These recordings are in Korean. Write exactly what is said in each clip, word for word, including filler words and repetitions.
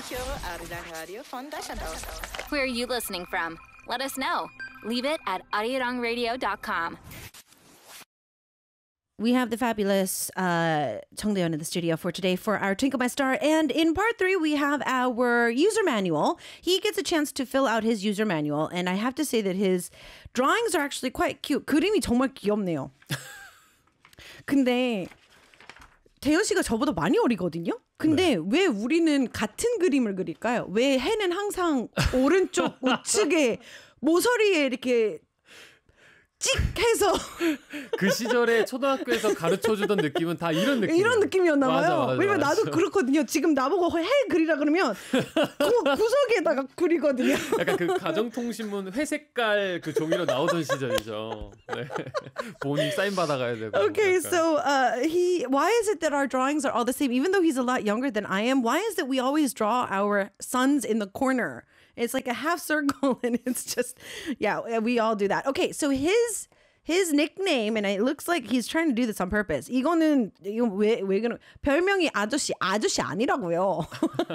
Ik höre Arirang Radio von Deutschlandhaus. Where are you listening from? Let us know. Leave it at arirang-radio dot com. We have the fabulous uh, Chung Deon in the studio for today for our Twinkle My Star. And in part three, we have our user manual. He gets a chance to fill out his user manual. And I have to say that his drawings are actually quite cute. 그림이 정말 귀엽네요. 근데 대현 씨가 저보다 많이 어리거든요. 근데 네. 왜 우리는 같은 그림을 그릴까요? 왜 해는 항상 오른쪽 우측에 모서리에 이렇게 찍 해서 그 시절에 초등학교에서 가르쳐주던 느낌은 다 이런 느낌 이런 느낌이었나 봐요. 맞아, 맞아, 왜냐면 맞아. 나도 그렇거든요. 지금 나보고 해 그리라 그러면 구, 구석에다가 그리거든요. 약간 그 가정통신문 회색깔 그 종이로 나오던 시절이죠. 네. 본인 사인 받아가야 되고. Okay, 약간. so uh, he why is it that our drawings are all the same? Even though he's a lot younger than I am, why is it we always draw our sons in the corner? It's like a half circle and it's just, yeah, we all do that. Okay, so his his nickname, and it looks like he's trying to do this on purpose. 이거는, 이거 왜, 왜 그런, 별명이 아저씨, 아저씨 아니라고요.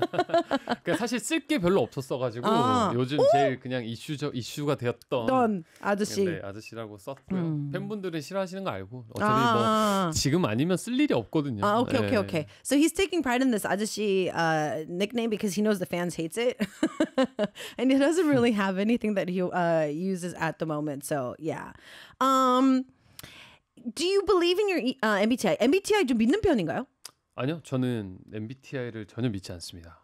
그러니까 사실 쓸 게 별로 없었어가지고 아, 요즘 오? 제일 그냥 이슈죠, 이슈가 되었던 넌 아저씨. 네, 아저씨라고 썼고요. 음. 팬분들은 싫어하시는 거 알고 어차피 아. 뭐 지금 아니면 쓸 일이 없거든요. Ah, okay, 네. okay, okay. So he's taking pride in this 아저씨 uh, nickname because he knows the fans hates it. And he doesn't really have anything that he uh, uses at the moment. So, yeah. Um, do you believe in your uh, 엠비티아이? 엠비티아이 좀 믿는 편인가요? 아니요, 저는 엠비티아이를 전혀 믿지 않습니다.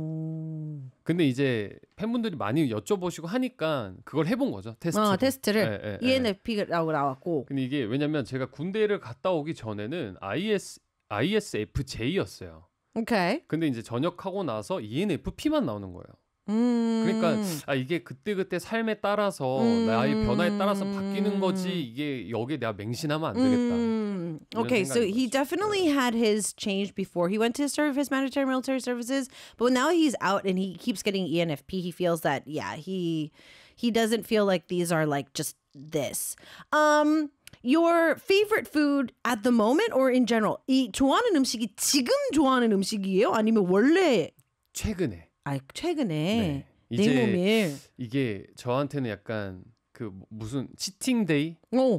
오. 근데 이제 팬분들이 많이 여쭤보시고 하니까 그걸 해본 거죠, 테스트를. 어, 테스트를 네, 네, 이엔에프피라고 나왔고. 근데 이게 왜냐면 제가 군대를 갔다 오기 전에는 아이에스, 아이에스에프제이였어요. 오케이. 근데 이제 전역하고 나서 이엔에프피만 나오는 거예요. 음. 그러니까 아 이게 그때그때 삶에 따라서 음. 나의 변화에 따라서 바뀌는 거지 이게 여기에 내가 맹신하면 안 되겠다. 음. Okay, so he definitely had his change before he went to serve his mandatory military services, but now he's out and he keeps getting E N F P. He feels that yeah, he he doesn't feel like these are like just this. Um Your favorite food at the moment or in general? 이 좋아하는 음식이 지금 좋아하는 음식이에요? 아니면 원래 최근에 아, 최근에 네. 냉모밀. 이제 이게 저한테는 약간 그 무슨 치팅데이라는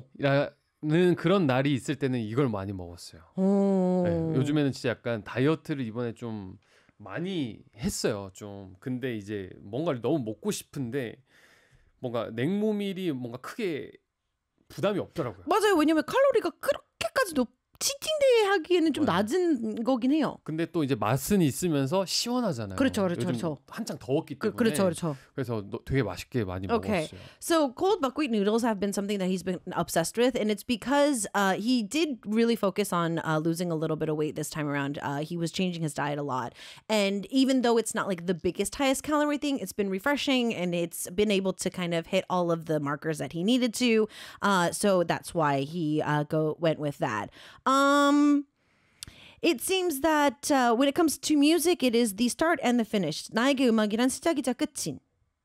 오. 그런 날이 있을 때는 이걸 많이 먹었어요. 오. 네, 요즘에는 진짜 약간 다이어트를 이번에 좀 많이 했어요. 좀 근데 이제 뭔가를 너무 먹고 싶은데 뭔가 냉모밀이 뭔가 크게 부담이 없더라고요. 맞아요. 왜냐면 칼로리가 그렇게까지 높 치팅데이 하기에는 좀 네. 낮은 거긴 해요. 근데 또 이제 맛은 있으면서 시원하잖아요. 그렇죠, 그렇죠, 요즘 그렇죠. 한창 더웠기 때문에. 그, 그렇죠, 그렇죠. 그래서 너, 되게 맛있게 많이 Okay, 먹었어요. so cold buckwheat noodles have been something that he's been obsessed with, and it's because uh, he did really focus on uh, losing a little bit of weight this time around. Uh, he was changing his diet a lot, and even though it's not like the biggest, highest calorie thing, it's been refreshing, and it's been able to kind of hit all of the markers that he needed to. Uh, so that's why he uh, go went with that. Um. It seems that uh, when it comes to music, it is the start and the finish. 나에게 음악이란 시작이자 끝인.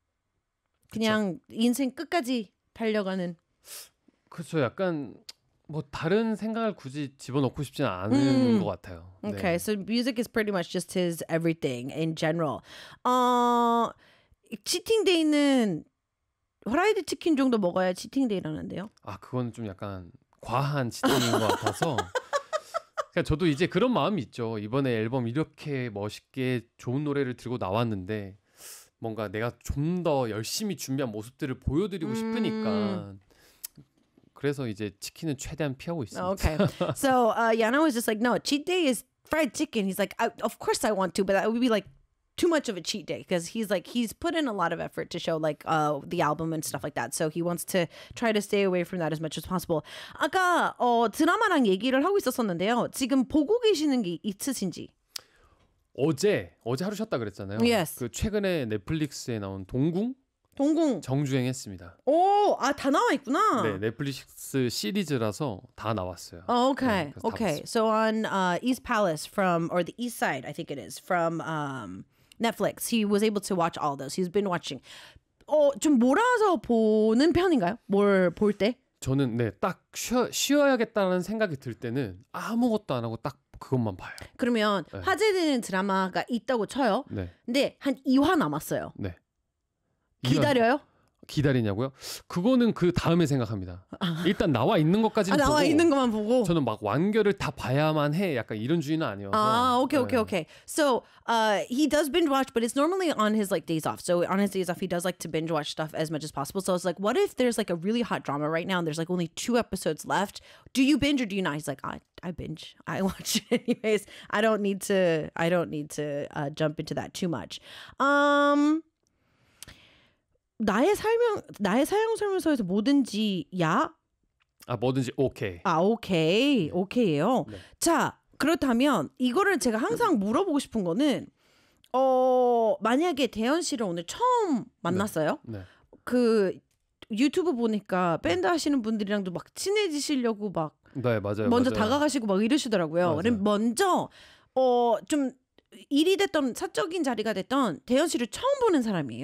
그냥 그쵸. 인생 끝까지 달려가는. 그렇죠. 약간 뭐 다른 생각을 굳이 집어넣고 싶지는 않은 음. 것 같아요. Okay, 네. so music is pretty much just his everything in general. 어, 치팅데이는 프라이드 치킨 정도 먹어야 치팅데이라는데요. 아, 그건 좀 약간 과한 치팅인 것 같아서. 그러니까 저도 이제 그런 마음이 있죠. 이번에 앨범 이렇게 멋있게 좋은 노래를 들고 나왔는데 뭔가 내가 좀 더 열심히 준비한 모습들을 보여드리고 싶으니까 그래서 이제 치킨은 최대한 피하고 있습니다. Okay, so uh, Yana was just like, no, cheat day is fried chicken. He's like, I, of course I want to, but that would be like too much of a cheat day because he's like he's put in a lot of effort to show like uh the album and stuff like that. So he wants to try to stay away from that as much as possible. 아까 어 드라마랑 얘기를 하고 있었었는데요. 지금 보고 계시는 게 있으신지? 어제 어제 하루 쉬었다 그랬잖아요. Yes. 그 최근에 넷플릭스에 나온 동궁 동궁 정주행했습니다. 오, 아, 다 나와 있구나. 네, 넷플릭스 시리즈라서 다 나왔어요. Oh, okay. 네, 그래서 다 Okay. 봤습니다. So on uh, East Palace from, or the East Side, I think it is, from um, Netflix, he was able to watch all those. He's been watching. 어, 좀 몰아서 보는 편인가요? 뭘 볼 때? 저는 네, 딱 쉬어, 쉬어야겠다는 생각이 들 때는 아무것도 안 하고 딱 그것만 봐요. 그러면 네. 화제되는 드라마가 있다고 쳐요. 네. 근데 한 이 화 남았어요. 네. 기다려요? 기다리냐고요? 그거는 그 다음에 생각합니다. 일단 나와 있는 것까지는 아, 나와 보고 있는 것만 보고. 저는 막 완결을 다 봐야만 해. 약간 이런 주의는 아니어서. Ah, okay, okay, 네. okay. So, uh, he does binge watch, but it's normally on his like days off. So on his days off, he does like to binge watch stuff as much as possible. So it's like, what if there's like a really hot drama right now and there's like only two episodes left? Do you binge or do you not? He's like, I, I binge. I watch it anyways. I don't need to. I don't need to uh, jump into that too much. Um. 나의 설명 나의 사용 설명서에서 뭐든지 야? 아 뭐든지 오케이. 아, 오케이. 오케이예요. 네. 자, 그렇다면 이거를 제가 항상 물어보고 싶은 거는 어, 만약에 대현 씨를 오늘 처음 만났어요. 네. 그 유튜브 보니까 밴드 하시는 분들이랑도 막 친해지시려고 막 네, 맞아요. 먼저 맞아요. 다가가시고 막 이러시더라고요. 맞아요. 그럼 먼저 어, 좀 일이 됐던 사적인 자리가 됐던 대현 씨를 처음 보는 사람이에요.